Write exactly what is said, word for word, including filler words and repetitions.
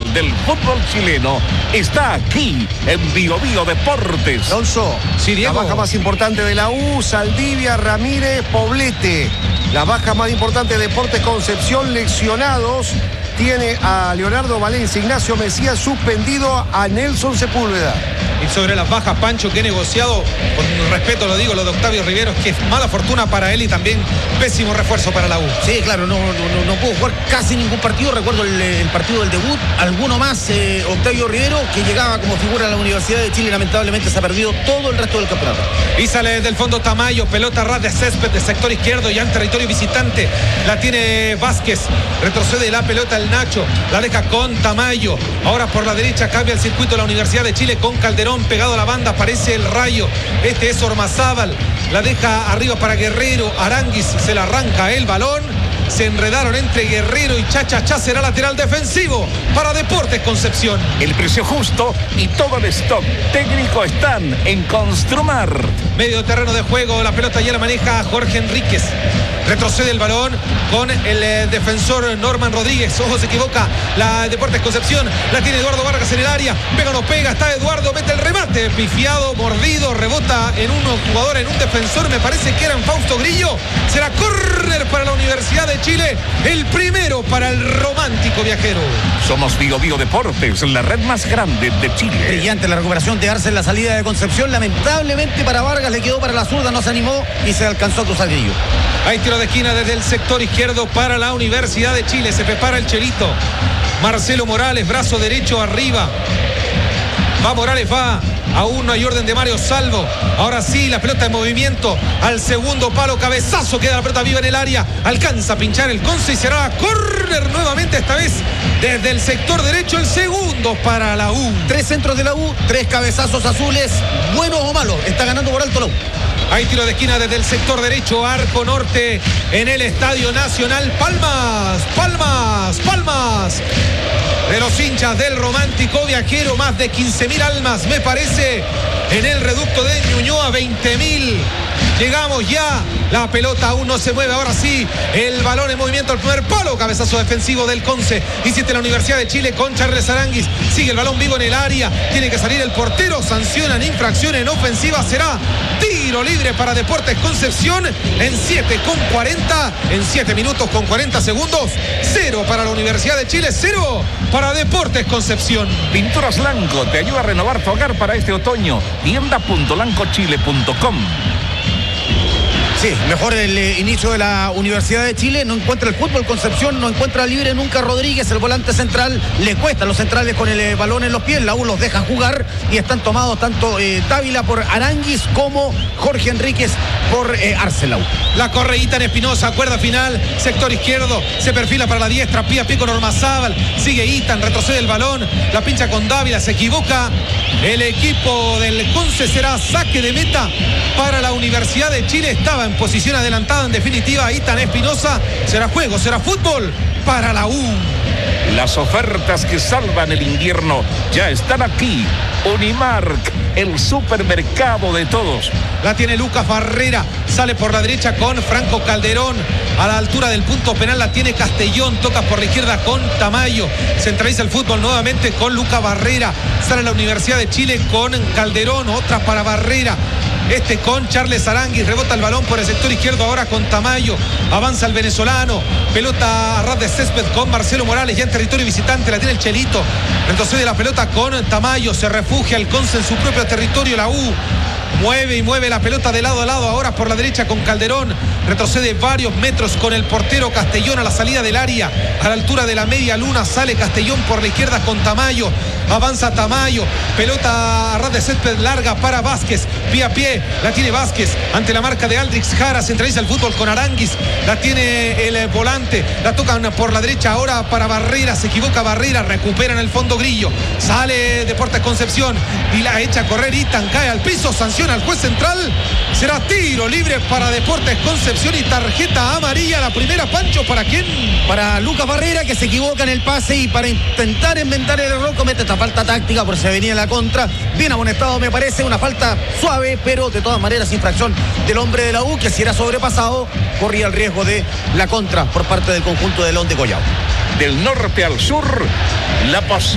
del fútbol chileno está aquí en Bio Bio Deportes. Alonso, sí, la baja más importante de la U, Saldivia, Ramírez, Poblete. La baja más importante de Deportes Concepción, lesionados. Tiene a Leonardo Valencia, Ignacio Mesías suspendido, a Nelson Sepúlveda. Y sobre las bajas, Pancho, que he negociado, con respeto lo digo, lo de Octavio Rivero, que es mala fortuna para él y también pésimo refuerzo para la U. Sí, claro, no, no, no pudo jugar casi ningún partido. Recuerdo el, el partido del debut, alguno más, eh, Octavio Rivero, que llegaba como figura a la Universidad de Chile, lamentablemente se ha perdido todo el resto del campeonato. Y sale desde el fondo Tamayo, pelota ras de césped de sector izquierdo, ya en territorio visitante. La tiene Vázquez, retrocede la pelota el Nacho, la deja con Tamayo. Ahora por la derecha cambia el circuito de la Universidad de Chile con Calderón pegado a la banda, aparece el Rayo. Este es Ormazábal, la deja arriba para Guerrero. Aranguis se la arranca el balón. Se enredaron entre Guerrero y Chachachá. Será lateral defensivo para Deportes Concepción. El precio justo y todo el stock técnico están en Construmar. Medio terreno de juego, la pelota ya la maneja Jorge Enríquez. Retrocede el balón con el eh, defensor Norman Rodríguez. Ojo, se equivoca la Deportes Concepción. La tiene Eduardo Vargas en el área. Pega o no pega. Está Eduardo, mete el remate. Pifiado, mordido, rebota en un jugador, en un defensor. Me parece que era en Fausto Grillo. Será córner para la Universidad de Chile. El primero para el romántico viajero. Somos Bio Bio Deportes, la red más grande de Chile. Brillante la recuperación de Arce en la salida de Concepción. Lamentablemente para Vargas le quedó para la zurda, no se animó y se alcanzó a cruzar Grillo. Hay tiro de esquina desde el sector izquierdo para la Universidad de Chile. Se prepara el Chelito. Marcelo Morales, brazo derecho arriba. Va Morales, va. Aún no hay orden de Mario Salvo. Ahora sí, la pelota en movimiento. Al segundo palo, cabezazo. Queda la pelota viva en el área. Alcanza a pinchar el Conce y será córner nuevamente. Esta vez desde el sector derecho. El segundo para la U. Tres centros de la U, tres cabezazos azules. ¿Buenos o malos? Está ganando por alto la U. Hay tiro de esquina desde el sector derecho, arco norte en el Estadio Nacional. Palmas, palmas, palmas de los hinchas del romántico viajero. Más de quince mil almas, me parece, en el reducto de Ñuñoa. Veinte mil. Llegamos ya. La pelota aún no se mueve. Ahora sí, el balón en movimiento al primer palo. Cabezazo defensivo del Conce. Insiste la Universidad de Chile con Charles Aranguis. Sigue el balón vivo en el área. Tiene que salir el portero. Sancionan infracción en ofensiva. Será tiro libre para Deportes Concepción en siete con cuarenta. En siete minutos con cuarenta segundos. Cero para la Universidad de Chile. Cero para Deportes Concepción. Pinturas Lanco te ayuda a renovar tu hogar para este otoño. tienda punto lanco chile punto com. Sí, mejor el eh, inicio de la Universidad de Chile. No encuentra el fútbol Concepción, no encuentra libre nunca Rodríguez, el volante central. Le cuesta a los centrales con el eh, balón en los pies. La U los deja jugar y están tomados tanto eh, Dávila por Aranguis como Jorge Enríquez por eh, Arcelau. La correíta en Espinosa, cuerda final, sector izquierdo, se perfila para la diestra, pie a pie con Ormazábal. Sigue Itan, retrocede el balón, la pincha con Dávila, se equivoca. El equipo del Conce, será saque de meta para la Universidad de Chile. Estaba en posición adelantada, en definitiva, Itan Espinosa. Será juego, será fútbol para la U. Las ofertas que salvan el invierno ya están aquí. Unimark, el supermercado de todos. La tiene Lucas Barrera, sale por la derecha con Franco Calderón. A la altura del punto penal la tiene Castellón, toca por la izquierda con Tamayo. Centraliza el fútbol nuevamente con Lucas Barrera. Sale la Universidad de Chile con Calderón, otra para Barrera. Este con Charles Aranguis, rebota el balón por el sector izquierdo ahora con Tamayo. Avanza el venezolano, pelota a ras de césped con Marcelo Morales, ya en territorio visitante, la tiene el Chelito. Retrocede la pelota con Tamayo, se refugia el Conce en su propio territorio, la U. Mueve y mueve la pelota de lado a lado, ahora por la derecha con Calderón. Retrocede varios metros con el portero Castellón a la salida del área. A la altura de la media luna sale Castellón por la izquierda con Tamayo. Avanza Tamayo, pelota a ras de césped larga para Vázquez. Pie a pie, la tiene Vázquez ante la marca de Aldrix Jara. Centraliza el fútbol con Aranguis. La tiene el volante, la tocan por la derecha ahora para Barrera. Se equivoca Barrera, recupera en el fondo Grillo. Sale Deportes Concepción y la echa a correr. Itan cae al piso, sanciona al juez central. Será tiro libre para Deportes Concepción y tarjeta amarilla. La primera, Pancho, ¿para quién? Para Lucas Barrera, que se equivoca en el pase y para intentar inventar el error comete esta falta táctica por si venía en la contra. Bien amonestado, me parece, una falta suave, pero de todas maneras infracción del hombre de la U, que si era sobrepasado corría el riesgo de la contra por parte del conjunto de León de Collao. Del norte al sur, la pasión